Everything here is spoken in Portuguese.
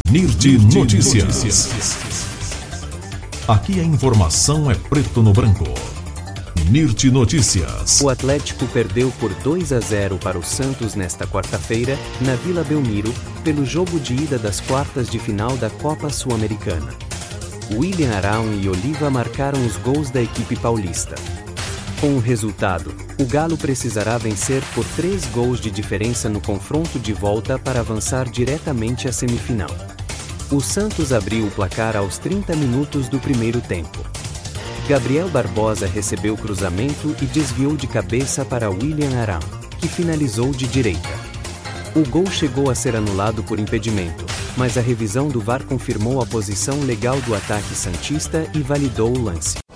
NIRT Notícias. Aqui a informação é preto no branco. NIRT Notícias. O Atlético perdeu por 2-0 para o Santos nesta quarta-feira, na Vila Belmiro, pelo jogo de ida das quartas de final da Copa Sul-Americana. William Arão e Oliva marcaram os gols da equipe paulista. Com o resultado, o Galo precisará vencer por 3 gols de diferença no confronto de volta para avançar diretamente à semifinal. O Santos abriu o placar aos 30 minutos do primeiro tempo. Gabriel Barbosa recebeu o cruzamento e desviou de cabeça para William Arão, que finalizou de direita. O gol chegou a ser anulado por impedimento, mas a revisão do VAR confirmou a posição legal do ataque santista e validou o lance.